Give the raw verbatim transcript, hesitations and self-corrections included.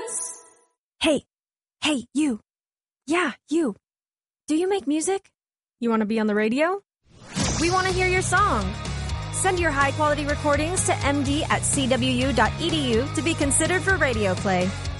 Yes. Hey, hey, you. Yeah, you. Do you make music? You want to be on the radio? We want to hear your song. Send your high-quality recordings to m d at c w u dot e d u to be considered for radio play.